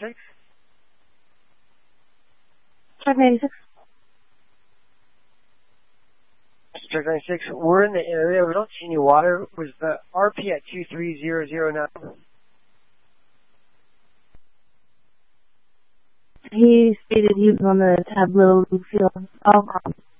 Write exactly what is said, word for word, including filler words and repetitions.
ninety-six? Truck ninety-six. Truck ninety-six, we're in the area. We don't see any water. Was the R P at two three zero zero nine? He stated he was on the Tableau field. Oh,